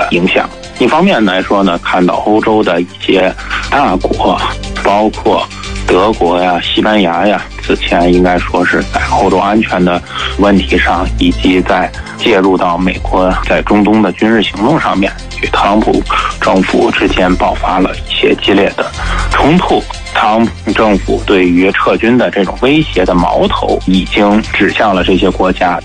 的影响。一方面来说呢，看到欧洲的一些大国，包括德国呀、西班牙呀，之前应该说是在欧洲安全的问题上，以及在介入到美国在中东的军事行动上面，与特朗普政府之间爆发了一些激烈的冲突。特朗普政府对于撤军的这种威胁的矛头已经指向了这些国家。